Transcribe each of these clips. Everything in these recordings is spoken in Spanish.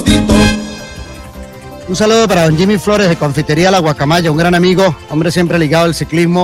todito. Un saludo para don Jimmy Flores de Confitería La Guacamaya, un gran amigo, hombre siempre ligado al ciclismo.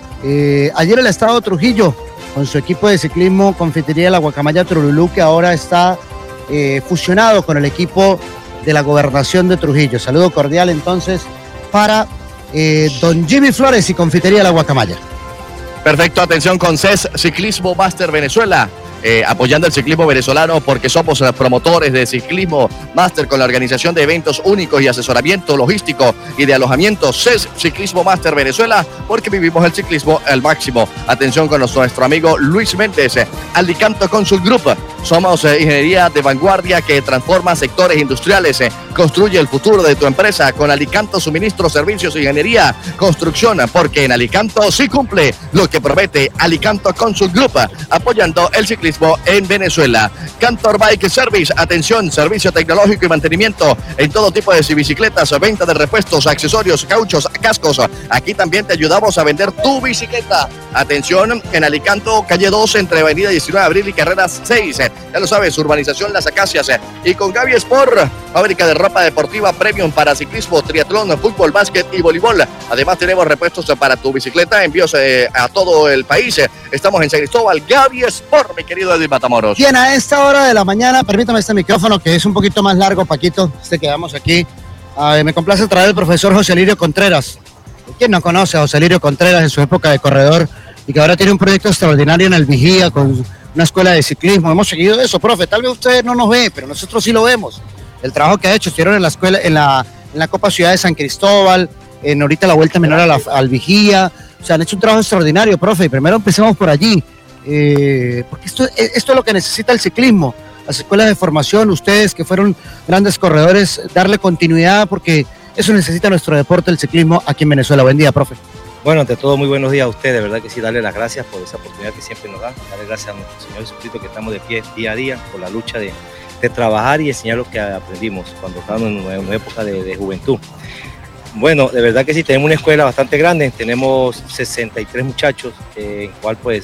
Ayer el Estado Trujillo, con su equipo de ciclismo Confitería La Guacamaya Trululú, que ahora está fusionado con el equipo de la Gobernación de Trujillo. Saludo cordial entonces para don Jimmy Flores y Confitería La Guacamaya. Perfecto, atención con CES Ciclismo Master Venezuela. Apoyando el ciclismo venezolano porque somos promotores de ciclismo máster con la organización de eventos únicos y asesoramiento logístico y de alojamiento. CES Ciclismo Máster Venezuela, porque vivimos el ciclismo al máximo. Atención con nuestro amigo Luis Méndez, Alicanto Consult Group. Somos ingeniería de vanguardia que transforma sectores industriales, construye el futuro de tu empresa con Alicanto Suministro, Servicios, Ingeniería, Construcción, porque en Alicanto sí cumple lo que promete. Alicanto Consult Group, apoyando el ciclismo en Venezuela. Cantor Bike Service, atención, servicio tecnológico y mantenimiento en todo tipo de bicicletas, venta de repuestos, accesorios, cauchos, cascos. Aquí también te ayudamos a vender tu bicicleta. Atención, en Alicanto, calle 2, entre avenida 19 de abril y carreras 6. Ya lo sabes, urbanización Las Acacias. Y con Gaby Sport, fábrica de ropa deportiva premium para ciclismo, triatlón, fútbol, básquet y voleibol. Además tenemos repuestos para tu bicicleta, envíos a todo el país. Estamos en San Cristóbal, Gaby Sport, mi querido Edwin Matamoros. Bien, a esta hora de la mañana, permítame este micrófono que es un poquito más largo, Paquito, que damos aquí. Me complace traer al profesor José Lirio Contreras. ¿Quién no conoce a José Lirio Contreras en su época de corredor y que ahora tiene un proyecto extraordinario en el Vigía con una escuela de ciclismo? Hemos seguido eso, profe. Tal vez usted no nos ve, pero nosotros sí lo vemos. El trabajo que ha hecho, estuvieron en la escuela, en la Copa Ciudad de San Cristóbal, en ahorita la Vuelta Menor al Vigía. O sea, han hecho un trabajo extraordinario, profe. Y primero empecemos por allí, porque esto es lo que necesita el ciclismo. Las escuelas de formación, ustedes que fueron grandes corredores, darle continuidad, porque eso necesita nuestro deporte, el ciclismo, aquí en Venezuela. Buen día, profe. Bueno, ante todo, muy buenos días a ustedes, de verdad que sí, darle las gracias por esa oportunidad que siempre nos dan, darle gracias a nuestro Señor Jesucristo que estamos de pie día a día por la lucha de trabajar y enseñar lo que aprendimos cuando estábamos en una época de juventud. Bueno, de verdad que sí, tenemos una escuela bastante grande, tenemos 63 muchachos, en cual pues